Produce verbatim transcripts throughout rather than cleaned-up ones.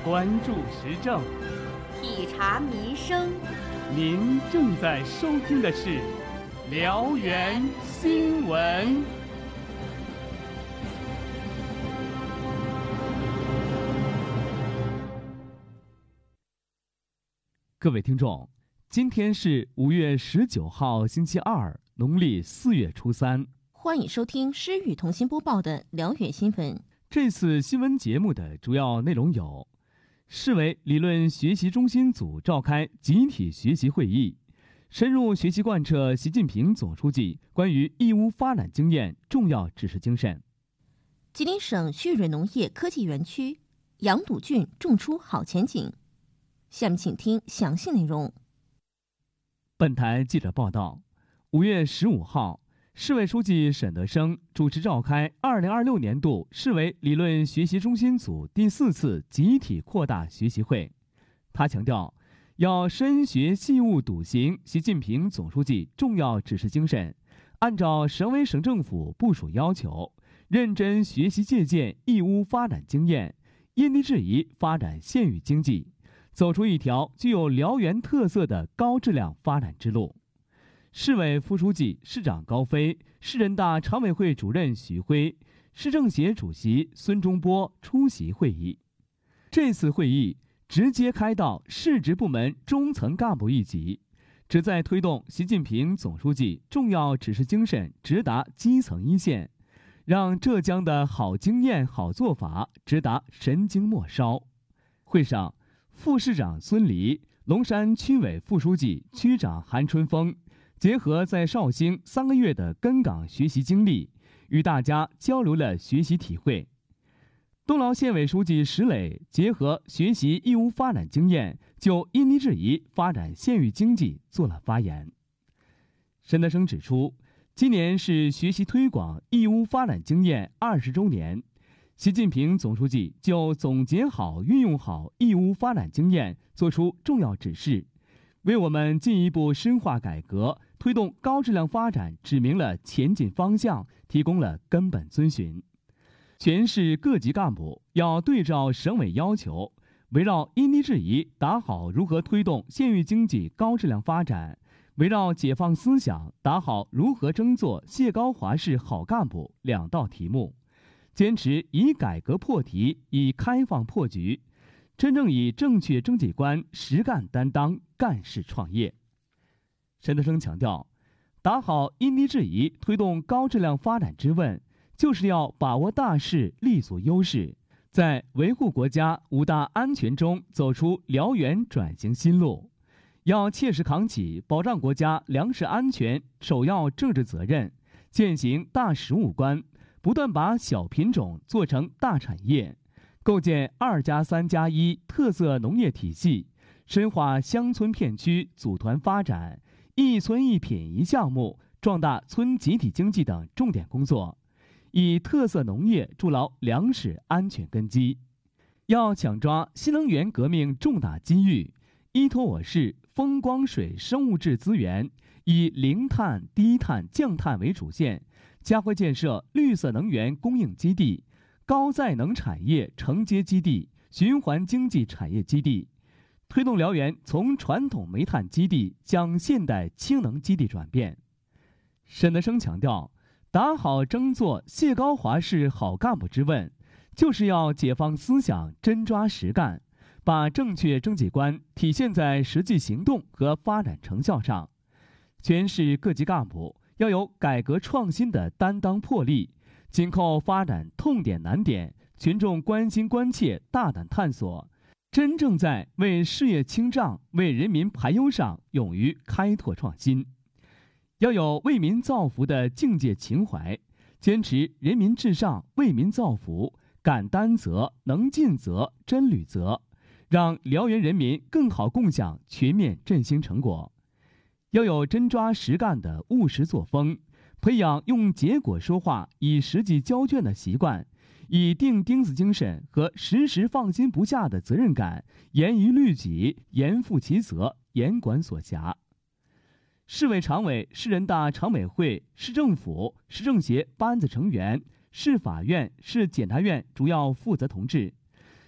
关注时政， 体察民生。 您正在收听的是辽源新闻。各位听众，今天是五月十九号，星期二，农历四月初三。 欢迎收听诗雨同心播报的辽源新闻。 这次新闻节目的主要内容有：市委理论学习中心组召开集体学习会议，深入学习贯彻习近平总书记关于义乌发展经验重要指示精神。 吉林省旭蕊农业科技园区杨堵郡种出好前景。下面请听详细内容。 本台记者报道，五月十五号，市委书记沈德生主持召开二零二六年度市委理论学习中心组第四次集体扩大学习会。他强调，要深学细务笃行习近平总书记重要指示精神，按照省委省政府部署要求，认真学习借鉴义乌发展经验，因地制宜发展县域经济，走出一条具有辽源特色的高质量发展之路。市委副书记、市长高飞，市人大常委会主任徐辉，市政协主席孙中波出席会议。这次会议直接开到市直部门中层干部一级，旨在推动习近平总书记重要指示精神直达基层一线，让浙江的好经验、好做法直达神经末梢。会上，副市长孙黎、龙山区委副书记、区长韩春风结合在绍兴三个月的根岗学习经历，与大家交流了学习体会。东劳县委书记石磊结合学习义乌发展经验，就因地制宜发展县域经济做了发言。沈德生指出，今年是学习推广义乌发展经验二十周年，习近平总书记就总结好、运用好义乌发展经验作出重要指示，为我们进一步深化改革、推动高质量发展指明了前进方向，提供了根本遵循。全市各级干部要对照省委要求，围绕因地制宜打好如何推动县域经济高质量发展，围绕解放思想打好如何争做谢高华式好干部两道题目，坚持以改革破题，以开放破局，真正以正确征集观实干担当干事创业。沈德生强调，打好因地制宜推动高质量发展之问，就是要把握大势，立足优势，在维护国家五大安全中走出辽源转型新路，要切实扛起保障国家粮食安全首要政治责任，践行大实务观，不断把小品种做成大产业，构建二加三加一特色农业体系，深化乡村片区组团发展、一村一品一项目、壮大村集体经济等重点工作，以特色农业筑牢粮食安全根基。要抢抓新能源革命重大机遇，依托我市风光水生物质资源，以零碳、低碳、降碳为主线，加快建设绿色能源供应基地、高再能产业承接基地、循环经济产业基地，推动辽源从传统煤炭基地向现代氢能基地转变。沈德生强调，打好争做谢高华式好干部之问，就是要解放思想，真抓实干，把正确征集观体现在实际行动和发展成效上。全市各级干部要有改革创新的担当魄力，紧扣发展痛点难点，群众关心关切大胆探索，真正在为事业清障、为人民排忧上勇于开拓创新。要有为民造福的境界情怀，坚持人民至上、为民造福，敢担责、能尽责、真履责，让辽源人民更好共享全面振兴成果。要有真抓实干的务实作风，培养用结果说话、以实际交卷的习惯，以钉钉子精神和时时放心不下的责任感，严于律己，严负其责，严管所辖。市委常委、市人大常委会、市政府、市政协班子成员、市法院、市检察院主要负责同志、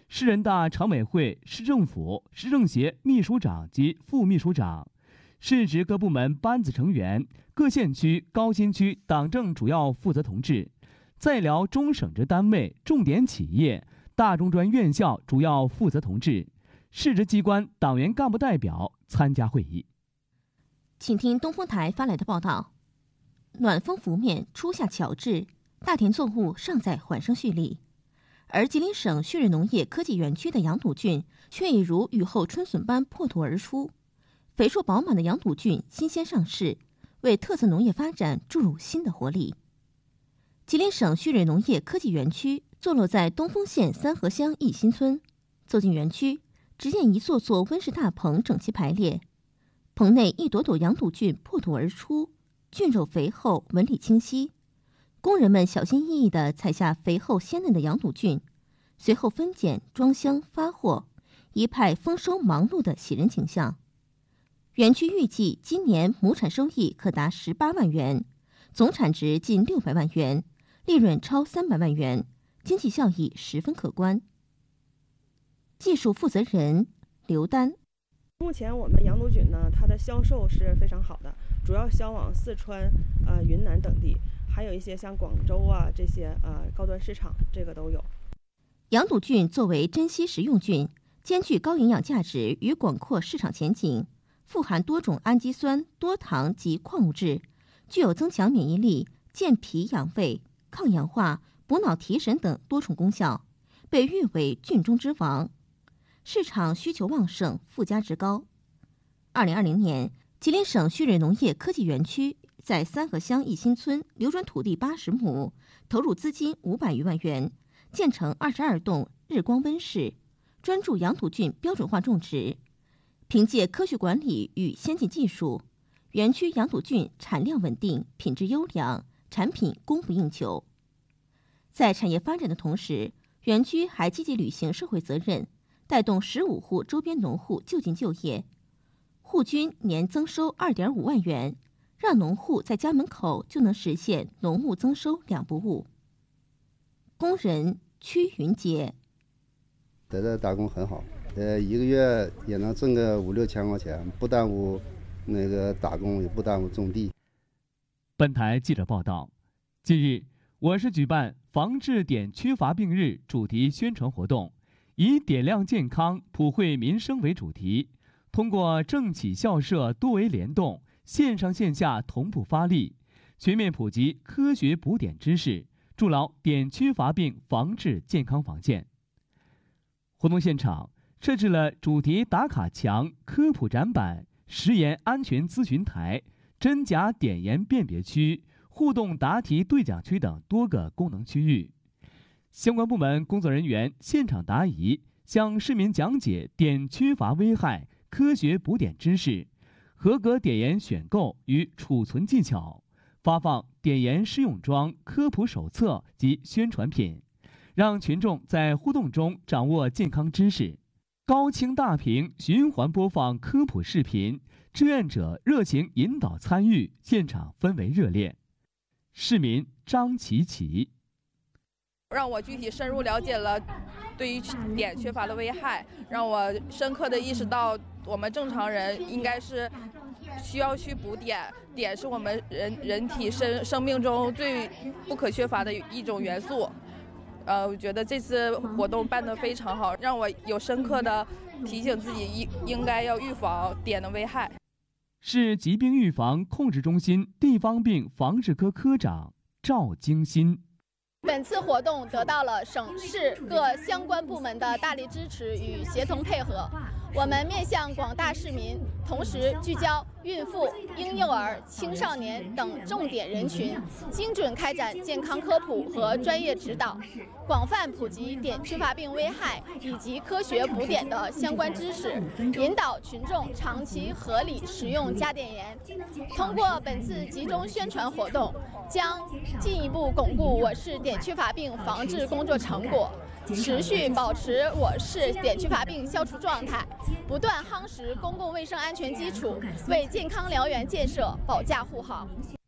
市人大常委会、市政府、市政协秘书长及副秘书长、市直各部门班子成员、各县区、高新区党政主要负责同志、在辽中省直单位、重点企业、大中专院校主要负责同志、市直机关党员干部代表参加会议。 请听东风台发来的报道：暖风拂面，初夏巧至，大田作物尚在缓生蓄力，而吉林省旭日农业科技园区的羊肚菌却已如雨后春笋般破土而出。肥硕饱满的羊肚菌新鲜上市，为特色农业发展注入新的活力。吉林省旭日农业科技园区坐落在东丰县三河乡义新村，走进园区，只见一座座温室大棚整齐排列，棚内一朵朵羊肚菌破土而出，菌肉肥厚，纹理清晰。工人们小心翼翼地采下肥厚鲜嫩的羊肚菌，随后分拣、装箱、发货，一派丰收忙碌的喜人景象。园区预计今年亩产收益可达十八万元，总产值近六百万元，利润超三百万元，经济效益十分可观。技术负责人刘丹： 目前我们羊肚菌呢，它的销售是非常好的，主要销往四川、呃云南等地，还有一些像广州啊这些呃高端市场，这个都有。 羊肚菌作为珍稀食用菌，兼具高营养价值与广阔市场前景，富含多种氨基酸、多糖及矿物质，具有增强免疫力、健脾养胃、抗氧化、补脑提神等多重功效，被誉为菌中之王。市场需求旺盛，附加值高。二零二零年，吉林省旭日农业科技园区在三河乡义新村流转土地八十亩，投入资金五百余万元，建成二十二栋日光温室，专注羊肚菌标准化种植。凭借科学管理与先进技术，园区羊肚菌产量稳定，品质优良，产品供不应求。在产业发展的同时，园区还积极履行社会责任，带动十五户周边农户就近就业，户均年增收二点五万元，让农户在家门口就能实现农务增收两不误。工人屈云杰： 在这打工很好，呃，一个月也能挣个五六千块钱，不耽误那个打工，也不耽误种地。 本台记者报道，近日，我市举办防治碘缺乏病日主题宣传活动，以碘量健康、普惠民生为主题，通过政企校社多维联动，线上线下同步发力，全面普及科学补碘知识，筑牢碘缺乏病防治健康防线。活动现场设置了主题打卡墙、科普展板、食盐安全咨询台、真假碘盐辨别区、互动答题对讲区等多个功能区域。相关部门工作人员现场答疑，向市民讲解碘缺乏危害、科学补碘知识、合格碘盐选购与储存技巧，发放碘盐试用装、科普手册及宣传品，让群众在互动中掌握健康知识。高清大屏循环播放科普视频，志愿者热情引导参与，现场氛围热烈。市民张琪琪： 让我具体深入了解了对于碘缺乏的危害，让我深刻的意识到我们正常人应该是需要去补碘，碘是我们人人体生生命中最不可缺乏的一种元素。呃，我觉得这次活动办得非常好，让我有深刻的提醒自己应应该要预防碘的危害。 市疾病预防控制中心地方病防治科科长赵京新： 本次活动得到了省市各相关部门的大力支持与协同配合，我们面向广大市民，同时聚焦孕妇、婴幼儿、青少年等重点人群，精准开展健康科普和专业指导，广泛普及碘缺乏病危害以及科学补碘的相关知识，引导群众长期合理食用加碘盐。通过本次集中宣传活动，将进一步巩固我市碘缺乏病防治工作成果，持续保持我市碘缺乏病消除状态，不断夯实公共卫生安全基础，为健康燎原建设保驾护航。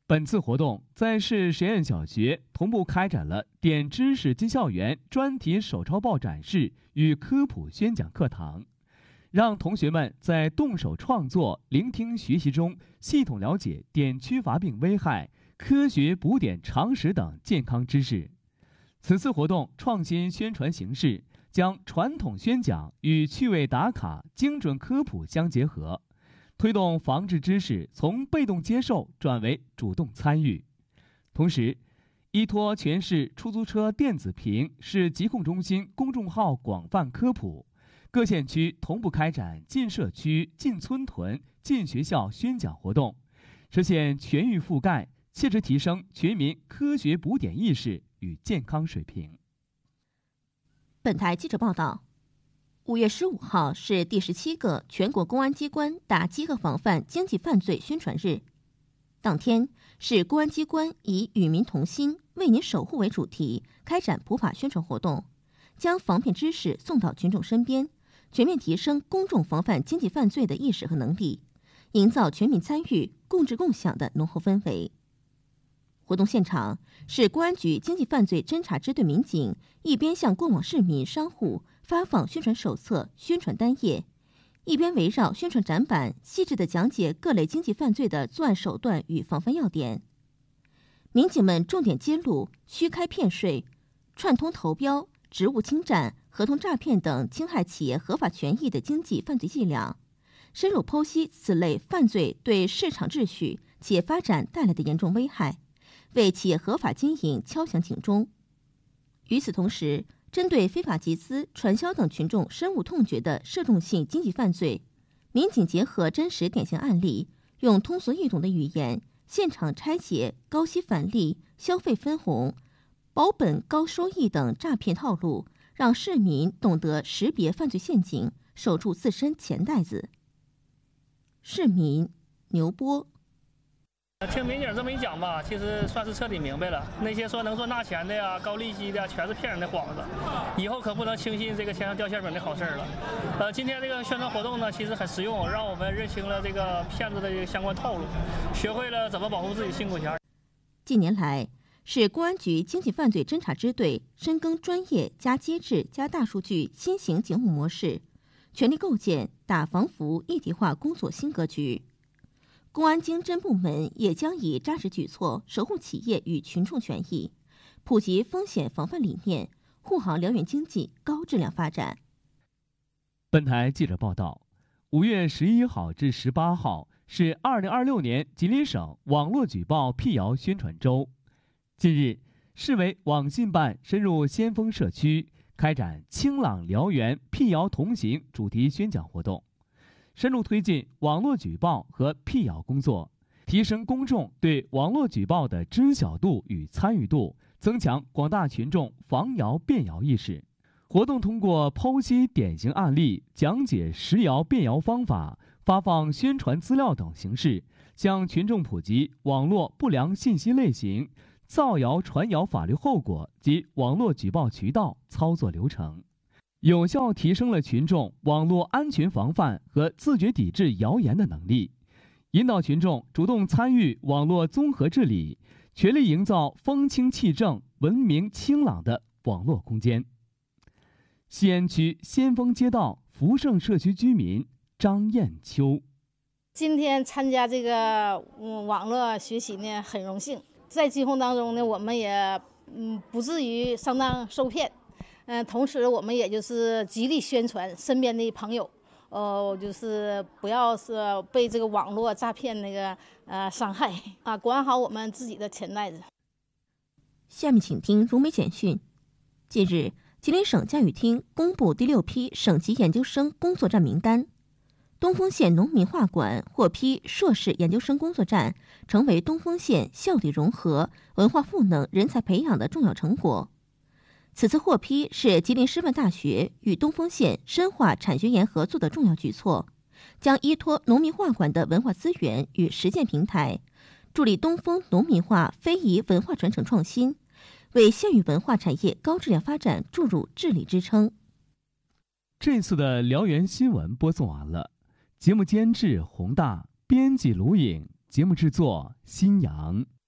本次活动在市实验小学同步开展了点知识进校园专题手抄报展示与科普宣讲课堂，让同学们在动手创作、聆听学习中系统了解碘缺乏病危害、科学补碘常识等健康知识。此次活动创新宣传形式，将传统宣讲与趣味打卡、精准科普相结合，推动防治知识从被动接受转为主动参与。同时，依托全市出租车电子屏市疾控中心公众号广泛科普，各县区同步开展进社区、进村屯、进学校宣讲活动，实现全域覆盖，切实提升全民科学补碘意识与健康水平。 本台记者报道，五月十五号是第十七个全国公安机关打击和防范经济犯罪宣传日。当天，市公安机关以“与民同心，为您守护”为主题，开展普法宣传活动，将防骗知识送到群众身边，全面提升公众防范经济犯罪的意识和能力，营造全民参与、共治共享的浓厚氛围。活动现场，市公安局经济犯罪侦查支队民警一边向过往市民、商户发放宣传手册、宣传单页，一边围绕宣传展板细致地讲解各类经济犯罪的作案手段与防范要点。民警们重点揭露虚开骗税、串通投标、职务侵占、合同诈骗等侵害企业合法权益的经济犯罪伎俩，深入剖析此类犯罪对市场秩序、企业发展带来的严重危害，为企业合法经营敲响警钟。与此同时，针对非法集资、传销等群众深恶痛绝的涉众性经济犯罪，民警结合真实典型案例，用通俗易懂的语言，现场拆解高息返利、消费分红、保本高收益等诈骗套路，让市民懂得识别犯罪陷阱，守住自身钱袋子。市民牛波。 听民警这么一讲吧，其实算是彻底明白了，那些说能赚大钱的呀、高利息的呀，全是骗人的幌子，以后可不能轻信这个天上掉馅饼的好事了。呃，今天这个宣传活动呢，其实很实用，让我们认清了这个骗子的这个相关套路，学会了怎么保护自己辛苦钱。 近年来，市公安局经济犯罪侦查支队深耕专业加机制加大数据新型警务模式，全力构建打防扶一体化工作新格局。公安经侦部门也将以扎实举措守护企业与群众权益，普及风险防范理念，护好辽源经济高质量发展。 本台记者报道，五月十一号至十八号是二零二六年吉林省网络举报辟谣宣传周。近日，市委网信办深入先锋社区，开展清朗辽源辟谣同行主题宣讲活动，深入推进网络举报和辟谣工作，提升公众对网络举报的知晓度与参与度，增强广大群众防谣辨谣意识。活动通过剖析典型案例、讲解识谣辨谣方法、发放宣传资料等形式，向群众普及网络不良信息类型、造谣传谣法律后果及网络举报渠道、操作流程，有效提升了群众网络安全防范和自觉抵制谣言的能力，引导群众主动参与网络综合治理，全力营造风清气正、文明清朗的网络空间。西安区先锋街道福盛社区居民张艳秋： 今天参加这个嗯网络学习呢，很荣幸。在疾控当中呢，我们也嗯不至于上当受骗。嗯，同时我们也就是极力宣传身边的朋友，呃，就是不要是被这个网络诈骗那个呃伤害啊，管好我们自己的钱袋子。 下面请听融媒简讯。近日，吉林省教育厅公布第六批省级研究生工作站名单，东丰县农民画馆获批硕士研究生工作站，成为东丰县校里融合、文化赋能人才培养的重要成果。此次获批是吉林师范大学与东丰县深化产学研合作的重要举措，将依托农民画馆的文化资源与实践平台，助力东丰农民画非遗文化传承创新，为县域文化产业高质量发展注入智力支撑。 这次的辽源新闻播送完了，节目监制洪大，编辑卢颖，节目制作新阳。